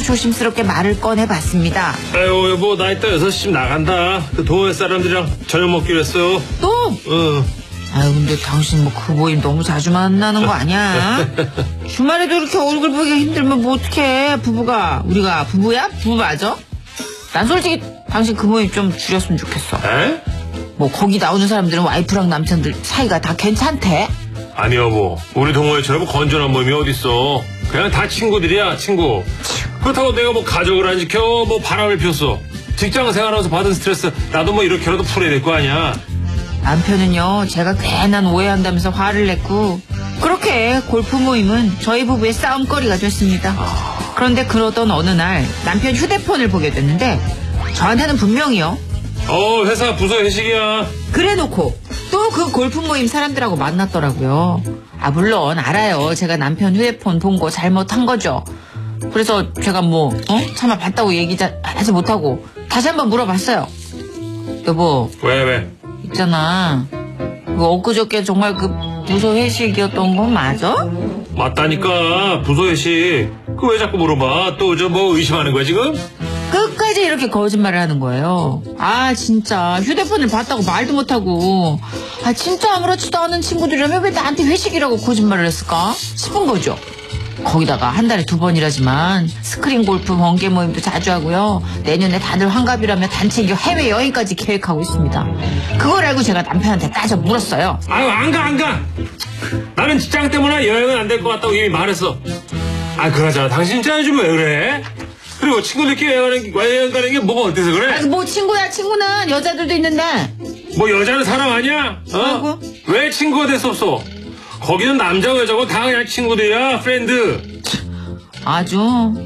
조심스럽게 말을 꺼내봤습니다. 아유 여보 나 이따 6시쯤 나간다. 그 동호회 사람들이랑 저녁 먹기로 했어. 또? 아유 근데 당신 뭐 그 모임 너무 자주 만나는 거 아니야? 주말에도 이렇게 얼굴 보기가 힘들면 뭐 어떡해. 부부가 우리가 부부야? 부부 맞아? 난 솔직히 당신 그 모임 좀 줄였으면 좋겠어. 에? 뭐 거기 나오는 사람들은 와이프랑 남편들 사이가 다 괜찮대? 아니 여보 우리 동호회처럼 건전한 모임이 어딨어. 그냥 다 친구들이야 친구. 그렇다고 내가 뭐 가족을 안 지켜 뭐 바람을 피웠어. 직장 생활하면서 받은 스트레스 나도 뭐 이렇게라도 풀어야 될 거 아니야. 남편은요 제가 괜한 오해한다면서 화를 냈고 그렇게 골프 모임은 저희 부부의 싸움거리가 됐습니다. 그런데 그러던 어느 날 남편 휴대폰을 보게 됐는데 저한테는 분명히요 회사 부서 회식이야. 그래놓고 또 그 골프 모임 사람들하고 만났더라고요. 물론 알아요. 제가 남편 휴대폰 본 거 잘못한 거죠. 그래서 제가 차마 봤다고 하지 못하고 다시 한번 물어봤어요. 여보. 왜? 있잖아. 엊그저께 정말 그 부서 회식이었던 건 맞아? 맞다니까 부서 회식. 그 왜 자꾸 물어봐. 또 저 뭐 의심하는 거야 지금? 끝까지 이렇게 거짓말을 하는 거예요. 진짜 휴대폰을 봤다고 말도 못하고 진짜 아무렇지도 않은 친구들이라면 왜 나한테 회식이라고 거짓말을 했을까 싶은 거죠. 거기다가 한 달에 2번이라지만 스크린 골프 번개 모임도 자주 하고요. 내년에 다들 환갑이라며 단체 해외여행까지 계획하고 있습니다. 그걸 알고 제가 남편한테 따져 물었어요. 아유 안 가. 나는 직장 때문에 여행은 안 될 것 같다고 이미 말했어. 그러잖아. 당신 진짜 요즘 왜 그래? 그리고 친구들끼리 여행 가는 게 뭐가 어때서 그래? 뭐 친구야. 친구는 여자들도 있는데. 뭐 여자는 사람 아니야? 아이고. 왜 친구가 될 수 없어? 거기는 남자고 여자고 다 그냥 친구들이야. 프렌드. 아주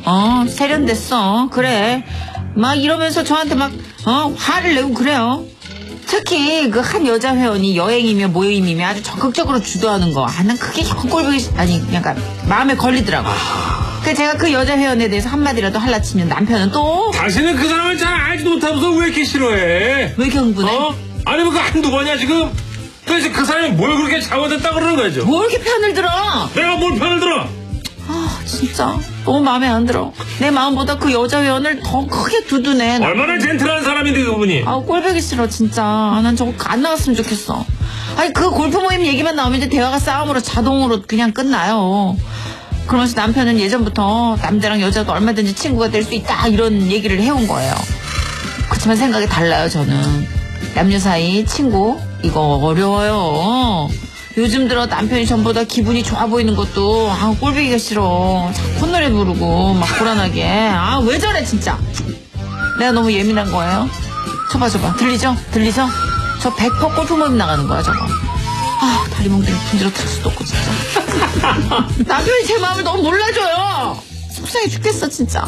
세련됐어. 그래. 막 이러면서 저한테 막 화를 내고 그래요. 특히 그 한 여자 회원이 여행이며 모임이며 아주 적극적으로 주도하는 거. 난 그게 그냥 마음에 걸리더라고. 그 제가 그 여자 회원에 대해서 한마디라도 할라치면 남편은 또 당신은 그 사람을 잘 알지도 못하면서 왜 이렇게 싫어해? 왜 이렇게 흥분해? 아니면 그 한두 번이야 지금? 도대체 그 사람이 뭘 그렇게 잘못했다고 그러는 거죠? 뭘 이렇게 편을 들어? 내가 뭘 편을 들어? 진짜 너무 마음에 안 들어. 내 마음보다 그 여자 회원을 더 크게 두두네. 얼마나 젠틀한 사람인데 그분이. 꼴보기 싫어 진짜. 난 저거 안 나왔으면 좋겠어. 그 골프 모임 얘기만 나오면 이제 대화가 싸움으로 자동으로 그냥 끝나요. 그러면서 남편은 예전부터 남자랑 여자도 얼마든지 친구가 될 수 있다 이런 얘기를 해온 거예요. 그렇지만 생각이 달라요. 저는 남녀 사이 친구 이거 어려워요. 요즘 들어 남편이 전보다 기분이 좋아 보이는 것도 꼴보기가 싫어. 자꾸 콧노래 부르고 막 불안하게. 왜 저래 진짜. 내가 너무 예민한 거예요. 저봐 들리죠? 저 100% 골프 모임 나가는 거야 저거. 다리 몽둥이 분지러 탈 수도 없고 진짜. 남편이 제 마음을 너무 몰라줘요. 속상해 죽겠어 진짜.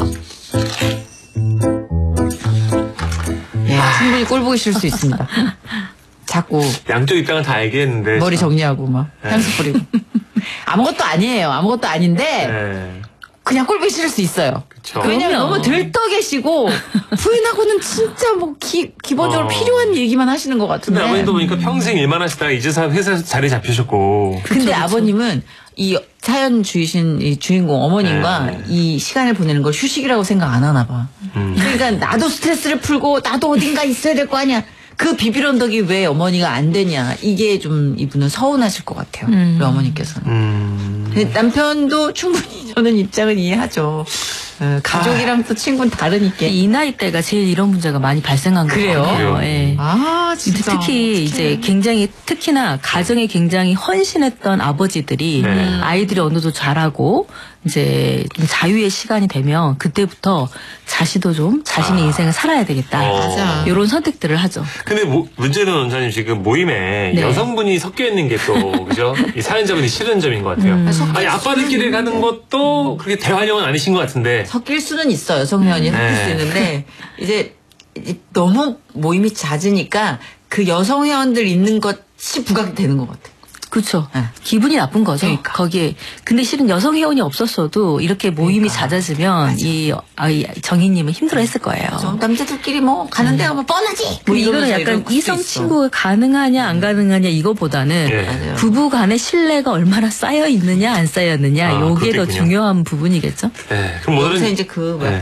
충분히 꼴보기 싫을 수 있습니다. 자꾸 양쪽 입장을 다 얘기했는데 머리 정리하고 막 향수 뿌리고. 아무것도 아니에요. 아무것도 아닌데 그냥 꼴보기 싫을 수 있어요. 그쵸. 왜냐면 너무 들떠 계시고 부인하고는 진짜 기본적으로 필요한 얘기만 하시는 것 같은데. 근데 아버님도 보니까 평생 일만 하시다가 이제 회사에서 자리 잡히셨고. 근데 아버님은 이 사연 주이신 이 주인공 어머님과 이 시간을 보내는 걸 휴식이라고 생각 안 하나 봐. 그러니까 나도 스트레스를 풀고 나도 어딘가 있어야 될 거 아니야. 그 비빌언덕이 왜 어머니가 안 되냐. 이게 좀 이분은 서운하실 것 같아요. 우리 어머니께서는. 남편도 충분히 저는 입장을 이해하죠. 가족이랑 또 친구는 다르니까. 이 나이대가 제일 이런 문제가 많이 발생한 거예요. 그래요? 예. 진짜. 특히 이제 특히나 가정에 굉장히 헌신했던 아버지들이 아이들이 어느 정도 자라고 이제 좀 자유의 시간이 되면 그때부터 자신도 좀 자신의 인생을 살아야 되겠다. 맞아. 이런 선택들을 하죠. 근데 문제는 원장님 지금 모임에 여성분이 섞여 있는 게 또 그죠? 이 사연자분이 싫은 점인 것 같아요. 아니 아빠들끼리 가는 것도 그렇게 대환영은 아니신 것 같은데. 섞일 수는 있어요. 성회원이 섞일 수 있는데 이제 너무 모임이 잦으니까 그 여성 회원들 있는 것이 부각이 되는 것 같아요. 그렇죠. 기분이 나쁜 거죠. 그러니까. 거기에. 근데 실은 여성 회원이 없었어도 이렇게 모임이 잦아지면 이 정희님은 힘들어했을 거예요. 남자들끼리 가는 데가 뻔하지. 이거는 약간 이성 친구가 가능하냐 안 가능하냐 이거보다는 부부 간의 신뢰가 얼마나 쌓여 있느냐 안 쌓였느냐 요게 더 중요한 부분이겠죠. 그럼 오늘은 이제